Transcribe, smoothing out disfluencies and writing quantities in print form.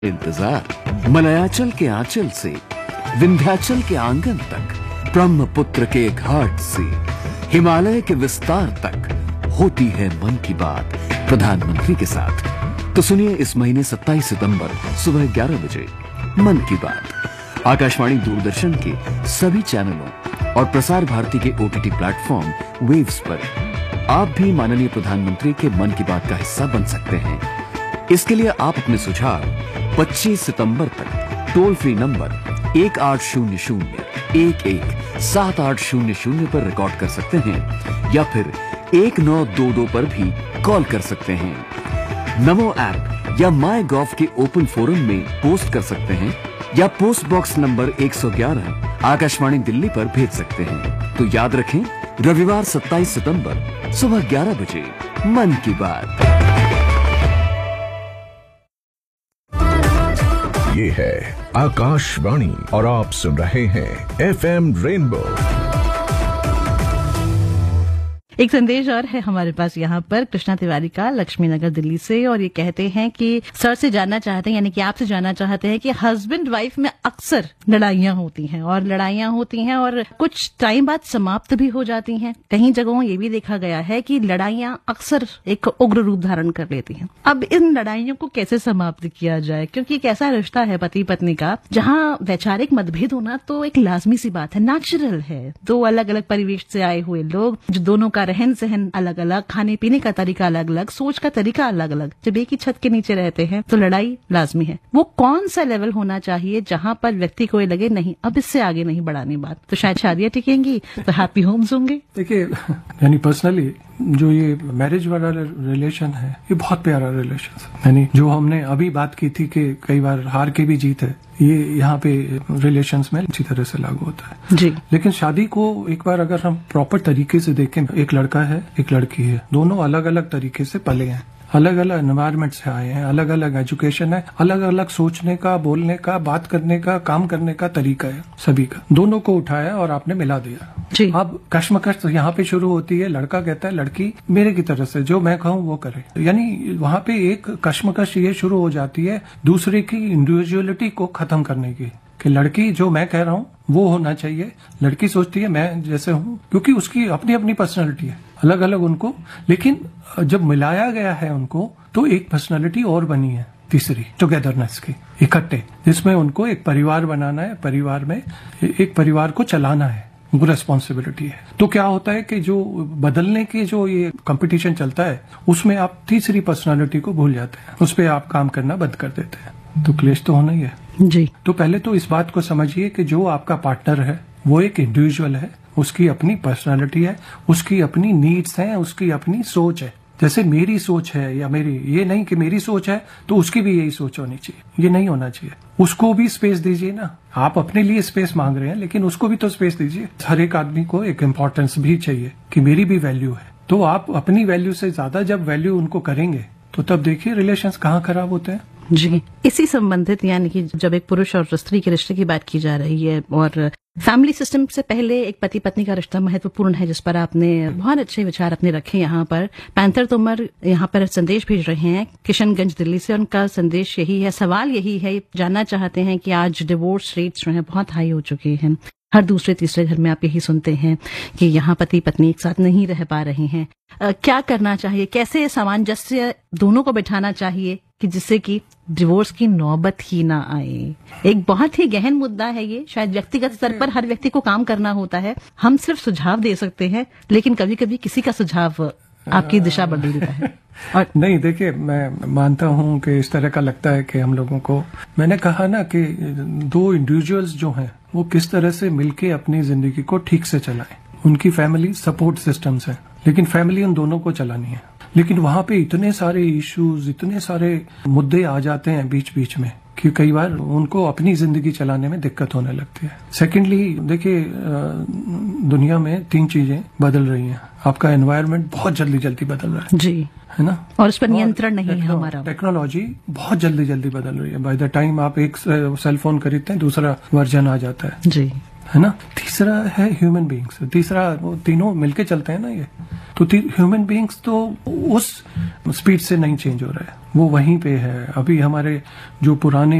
इंतजार। मलयाचल के आंचल से विंध्याचल के आंगन तक, ब्रह्मपुत्र के घाट से हिमालय के विस्तार तक होती है मन की बात प्रधानमंत्री के साथ। तो सुनिए इस महीने 27 सितंबर सुबह 11 बजे मन की बात आकाशवाणी दूरदर्शन के सभी चैनलों और प्रसार भारती के OTT प्लेटफॉर्म वेव्स पर। आप भी माननीय प्रधानमंत्री के मन की बात का हिस्सा बन सकते हैं। इसके लिए आप अपने सुझाव 25 सितंबर तक टोल फ्री नंबर 1800-11-7800 पर रिकॉर्ड कर सकते हैं या फिर 1922 पर भी कॉल कर सकते हैं। नमो ऐप या माई गॉव के ओपन फोरम में पोस्ट कर सकते हैं या post box number 111 Akashvani Delhi पर भेज सकते हैं। तो याद रखें, रविवार 27 सितंबर सुबह 11 बजे मन की बात। ये है आकाशवाणी और आप सुन रहे हैं FM रेनबो। एक संदेश और है हमारे पास यहाँ पर कृष्णा तिवारी का लक्ष्मी नगर दिल्ली से, और ये कहते हैं कि सर से जानना चाहते हैं, यानी कि आपसे जानना चाहते हैं कि हस्बैंड वाइफ में अक्सर लड़ाइयाँ होती हैं और कुछ टाइम बाद समाप्त भी हो जाती हैं। कई जगहों ये भी देखा गया है कि लड़ाइयाँ अक्सर एक उग्र रूप धारण कर लेती हैं। अब इन लड़ाइयों को कैसे समाप्त किया जाए, क्योंकि एक ऐसा रिश्ता है पति पत्नी का जहाँ वैचारिक मतभेद होना तो एक लाजमी सी बात है, नेचुरल है। दो अलग अलग परिवेश से आए हुए लोग, जो दोनों का रहन सहन अलग अलग, खाने पीने का तरीका अलग अलग, सोच का तरीका अलग अलग, जब एक ही छत के नीचे रहते हैं तो लड़ाई लाजमी है। वो कौन सा लेवल होना चाहिए जहां पर व्यक्ति को ये लगे नहीं अब इससे आगे नहीं बढ़ानी बात, तो शायद शादियां टिकेंगी, तो हैप्पी होम्स होंगे। देखिए, यानी पर्सनली जो ये मैरिज वाला रिलेशन है ये बहुत प्यारा रिलेशन है। यानी जो हमने अभी बात की थी कि कई बार हार के भी जीत है, ये यहाँ पे रिलेशंस में अच्छी तरह से लागू होता है जी। लेकिन शादी को एक बार अगर हम प्रॉपर तरीके से देखें, एक लड़का है एक लड़की है, दोनों अलग अलग तरीके से पले हैं, अलग अलग एनवायरमेंट से आए हैं, अलग अलग एजुकेशन है, अलग अलग सोचने का, बोलने का, बात करने का, काम करने का तरीका है सभी का। दोनों को उठाया और आपने मिला दिया जी। अब कश्मकश तो यहाँ पे शुरू होती है। लड़का कहता है लड़की मेरे की तरफ से जो मैं कहूँ वो करे, यानी वहाँ पे एक कश्मकश ये शुरू हो जाती है दूसरे की इंडिविजुअलिटी को खत्म करने की, कि लड़की जो मैं कह रहा हूँ वो होना चाहिए, लड़की सोचती है मैं जैसे हूँ, क्योंकि उसकी अपनी अपनी पर्सनैलिटी है अलग अलग उनको। लेकिन जब मिलाया गया है उनको तो एक पर्सनैलिटी और बनी है तीसरी, टुगेदरनेस की, इकट्ठे, जिसमें उनको एक परिवार बनाना है, परिवार में एक परिवार को चलाना है, वो रिस्पॉन्सिबिलिटी है। तो क्या होता है कि जो बदलने के जो ये कंपटीशन चलता है उसमें आप तीसरी पर्सनालिटी को भूल जाते हैं, उस पर आप काम करना बंद कर देते हैं, तो क्लेश तो होना ही है जी। तो पहले तो इस बात को समझिए कि जो आपका पार्टनर है वो एक इंडिविजुअल है, उसकी अपनी पर्सनालिटी है, उसकी अपनी नीड्स हैं, उसकी अपनी सोच है। जैसे मेरी सोच है या मेरी, ये नहीं कि मेरी सोच है तो उसकी भी यही सोच होनी चाहिए, ये नहीं होना चाहिए। उसको भी स्पेस दीजिए ना, आप अपने लिए स्पेस मांग रहे हैं लेकिन उसको भी तो स्पेस दीजिए। हर एक आदमी को एक इम्पोर्टेंस भी चाहिए कि मेरी भी वैल्यू है, तो आप अपनी वैल्यू से ज्यादा जब वैल्यू उनको करेंगे तो तब देखिए रिलेशंस कहाँ खराब होते हैं जी। इसी संबंधित, यानी कि जब एक पुरुष और स्त्री के रिश्ते की बात की जा रही है और फैमिली सिस्टम से पहले एक पति पत्नी का रिश्ता महत्वपूर्ण है, जिस पर आपने बहुत अच्छे विचार अपने रखे। यहाँ पर पैंथर तोमर यहाँ पर संदेश भेज रहे हैं किशनगंज दिल्ली से। उनका संदेश यही है, सवाल यही है, जानना चाहते हैं कि आज डिवोर्स रेट्स जो है बहुत हाई हो चुके हैं। हर दूसरे तीसरे घर में आप यही सुनते हैं कि यहाँ पति पत्नी एक साथ नहीं रह पा रहे हैं। क्या करना चाहिए, कैसे सामंजस्य दोनों को बैठाना चाहिए कि जिससे कि डिवोर्स की नौबत ही ना आए। एक बहुत ही गहन मुद्दा है ये, शायद व्यक्तिगत स्तर पर हर व्यक्ति को काम करना होता है। हम सिर्फ सुझाव दे सकते हैं, लेकिन कभी कभी किसी का सुझाव आपकी दिशा बदल देता है। और नहीं, देखिए, मैं मानता हूं कि इस तरह का लगता है कि हम लोगों को, मैंने कहा ना कि दो इंडिविजुअल्स जो हैं वो किस तरह से मिलके अपनी जिंदगी को ठीक से चलाएं। उनकी फैमिली सपोर्ट सिस्टम्स है, लेकिन फैमिली उन दोनों को चलानी है। लेकिन वहां पे इतने सारे इश्यूज, इतने सारे मुद्दे आ जाते हैं बीच बीच में कि कई बार उनको अपनी जिंदगी चलाने में दिक्कत होने लगती है। सेकेंडली, देखिए, दुनिया में 3 चीजें बदल रही हैं। आपका एनवायरनमेंट बहुत जल्दी जल्दी बदल रहा है जी, है ना, और उस पर नियंत्रण नहीं है हमारा। टेक्नोलॉजी बहुत जल्दी जल्दी बदल रही है। बाय द टाइम आप एक सेल फोन खरीदते हैं दूसरा वर्जन आ जाता है जी। है ना। तीसरा है ह्यूमन बींग्स, तीसरा वो तीनों मिलके चलते हैं ना ये, तो ह्यूमन बींग्स तो उस स्पीड से नहीं चेंज हो रहा है, वो वहीं पे है। अभी हमारे जो पुराने